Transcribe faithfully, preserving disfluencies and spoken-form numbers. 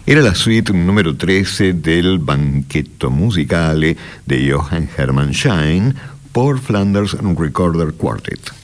Era la suite número trece del Banchetto Musicale de Johann Hermann Schein por Flanders Recorder Quartet.